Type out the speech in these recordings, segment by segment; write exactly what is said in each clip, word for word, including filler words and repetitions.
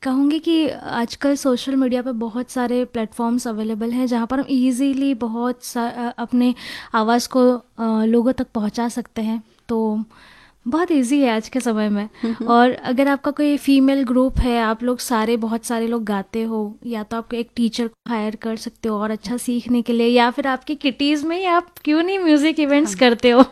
कहूँगी कि आजकल सोशल मीडिया पे बहुत सारे प्लेटफॉर्म्स अवेलेबल हैं जहाँ पर हम इजीली बहुत सा अ, अपने आवाज़ को अ, लोगों तक पहुँचा सकते हैं। तो बहुत इजी है आज के समय में। और अगर आपका कोई फीमेल ग्रुप है, आप लोग सारे बहुत सारे लोग गाते हो, या तो आप एक टीचर को हायर कर सकते हो और अच्छा सीखने के लिए, या फिर आपकी किटीज़ में ही आप क्यों नहीं म्यूज़िक इवेंट्स करते हो।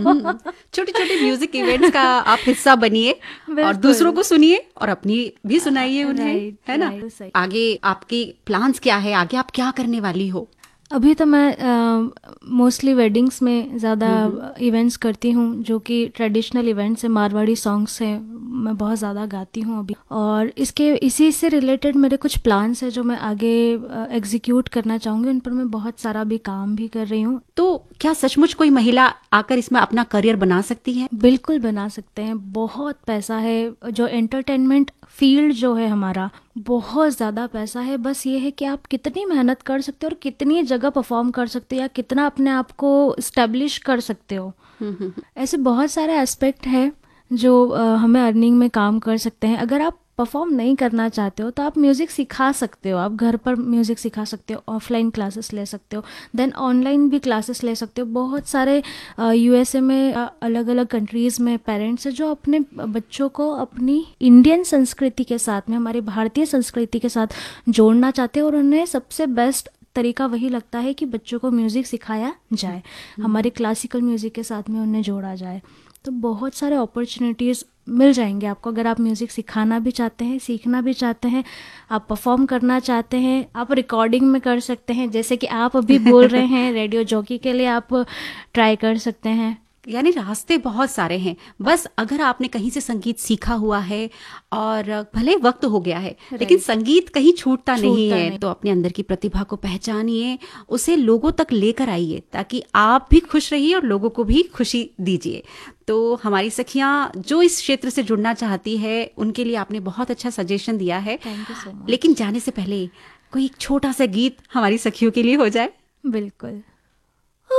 छोटे छोटे म्यूजिक इवेंट्स का आप हिस्सा बनिए और बिल्कुल। दूसरों को सुनिए और अपनी भी सुनाइए उन्हें, राइट, है ना। राइट, सही। आगे आपके प्लान्स क्या है, आगे आप क्या करने वाली हो? अभी तो मैं मोस्टली वेडिंग्स में ज़्यादा इवेंट्स करती हूँ, जो कि ट्रेडिशनल इवेंट्स है, मारवाड़ी सॉन्ग्स हैं, मैं बहुत ज़्यादा गाती हूँ अभी। और इसके इसी से रिलेटेड मेरे कुछ प्लान्स हैं जो मैं आगे एग्जीक्यूट करना चाहूँगी, उन पर मैं बहुत सारा भी काम भी कर रही हूँ। तो क्या सचमुच कोई महिला आकर इसमें अपना करियर बना सकती है? बिल्कुल बना सकते हैं, बहुत पैसा है। जो एंटरटेनमेंट फील्ड जो है हमारा, बहुत ज़्यादा पैसा है। बस ये है कि आप कितनी मेहनत कर सकते हो और कितनी जगह परफॉर्म कर सकते हो, या कितना अपने आप को इस्टेब्लिश कर सकते हो। ऐसे बहुत सारे एस्पेक्ट हैं जो अ, हमें अर्निंग में काम कर सकते हैं। अगर आप परफॉर्म नहीं करना चाहते हो तो आप म्यूज़िक सिखा सकते हो, आप घर पर म्यूज़िक सिखा सकते हो, ऑफलाइन क्लासेस ले सकते हो, देन ऑनलाइन भी क्लासेस ले सकते हो। बहुत सारे यूएसए में, अलग अलग कंट्रीज़ में पेरेंट्स हैं जो अपने बच्चों को अपनी इंडियन संस्कृति के साथ में, हमारी भारतीय संस्कृति के साथ जोड़ना चाहते हैं, और उन्हें सबसे बेस्ट तरीका वही लगता है कि बच्चों को म्यूज़िक सिखाया जाए, हमारे क्लासिकल म्यूज़िक के साथ में उन्हें जोड़ा जाए। तो बहुत सारे अपॉर्चुनिटीज़ मिल जाएंगे आपको अगर आप म्यूज़िक सिखाना भी चाहते हैं, सीखना भी चाहते हैं, आप परफॉर्म करना चाहते हैं, आप रिकॉर्डिंग में कर सकते हैं, जैसे कि आप अभी बोल रहे हैं, रेडियो जॉकी के लिए आप ट्राई कर सकते हैं। यानी रास्ते बहुत सारे हैं, बस अगर आपने कहीं से संगीत सीखा हुआ है और भले वक्त हो गया है लेकिन संगीत कहीं छूटता, छूटता नहीं है नहीं। तो अपने अंदर की प्रतिभा को पहचानिए, उसे लोगों तक लेकर आइए ताकि आप भी खुश रहिए और लोगों को भी खुशी दीजिए। तो हमारी सखियां जो इस क्षेत्र से जुड़ना चाहती है उनके लिए आपने बहुत अच्छा सजेशन दिया है। Thank you so much. लेकिन जाने से पहले कोई एक छोटा सा गीत हमारी सखियों के लिए हो जाए। बिल्कुल।